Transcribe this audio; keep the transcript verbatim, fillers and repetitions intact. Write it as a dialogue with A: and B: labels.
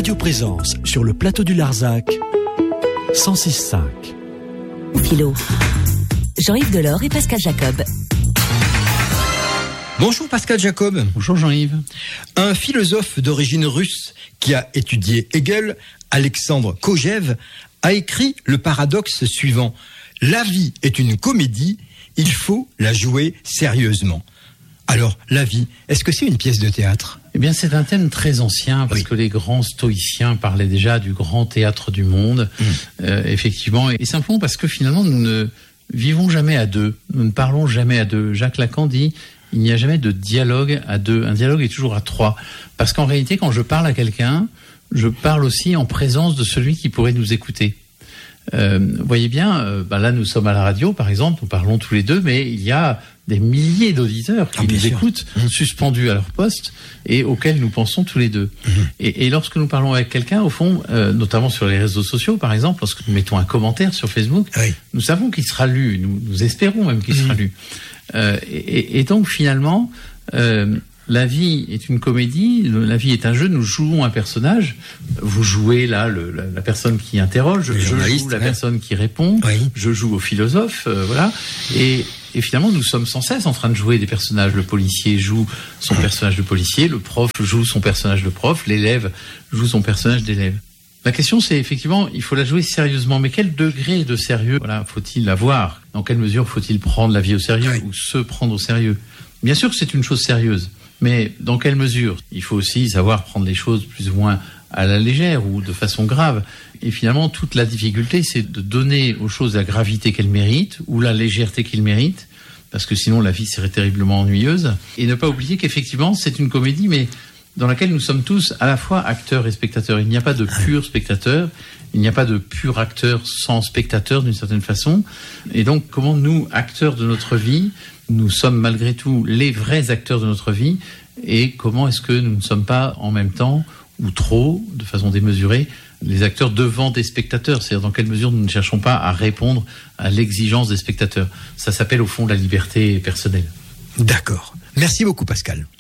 A: Radio Présence sur le plateau du Larzac, cent six virgule cinq.
B: Philo. Jean-Yves Delors et Pascal Jacob.
C: Bonjour Pascal Jacob.
D: Bonjour Jean-Yves.
C: Un philosophe d'origine russe qui a étudié Hegel, Alexandre Kojève, a écrit le paradoxe suivant. La vie est une comédie, il faut la jouer sérieusement. Alors, la vie, est-ce que c'est une pièce de théâtre ?
D: Eh bien, c'est un thème très ancien, parce
C: oui.
D: que les grands stoïciens parlaient déjà du grand théâtre du monde, mmh. euh, effectivement, et simplement parce que finalement, nous ne vivons jamais à deux, nous ne parlons jamais à deux. Jacques Lacan dit, il n'y a jamais de dialogue à deux, un dialogue est toujours à trois, parce qu'en réalité, quand je parle à quelqu'un, je parle aussi en présence de celui qui pourrait nous écouter. Euh, vous voyez bien, euh, bah là nous sommes à la radio par exemple, nous parlons tous les deux, mais il y a des milliers d'auditeurs qui ah, nous sûr. écoutent, mmh. suspendus à leur poste et auxquels nous pensons tous les deux. Mmh. Et, et lorsque nous parlons avec quelqu'un, au fond, euh, notamment sur les réseaux sociaux par exemple, lorsque nous mettons un commentaire sur Facebook, oui. nous savons qu'il sera lu, nous, nous espérons même qu'il mmh. sera lu. Euh, et, et donc finalement, euh, la vie est une comédie, la vie est un jeu, nous jouons un personnage. Vous jouez là le, la, la personne qui interroge, je joue la ouais. personne qui répond, oui. je joue au philosophe, euh, voilà. Et, et finalement, nous sommes sans cesse en train de jouer des personnages. Le policier joue son personnage de policier, le prof joue son personnage de prof, l'élève joue son personnage d'élève. La question, c'est effectivement, il faut la jouer sérieusement. Mais quel degré de sérieux voilà, faut-il avoir ? Dans quelle mesure faut-il prendre la vie au sérieux oui. ou se prendre au sérieux ? Bien sûr que c'est une chose sérieuse. Mais dans quelle mesure ? Il faut aussi savoir prendre les choses plus ou moins à la légère ou de façon grave. Et finalement, toute la difficulté, c'est de donner aux choses la gravité qu'elles méritent ou la légèreté qu'elles méritent, parce que sinon la vie serait terriblement ennuyeuse. Et ne pas oublier qu'effectivement, c'est une comédie, mais dans laquelle nous sommes tous à la fois acteurs et spectateurs. Il n'y a pas de pur spectateur, il n'y a pas de pur acteur sans spectateur d'une certaine façon. Et donc, comment nous, acteurs de notre vie, nous sommes malgré tout les vrais acteurs de notre vie, et comment est-ce que nous ne sommes pas en même temps, ou trop, de façon démesurée, les acteurs devant des spectateurs, c'est-à-dire dans quelle mesure nous ne cherchons pas à répondre à l'exigence des spectateurs. Ça s'appelle au fond la liberté personnelle.
C: D'accord. Merci beaucoup Pascal.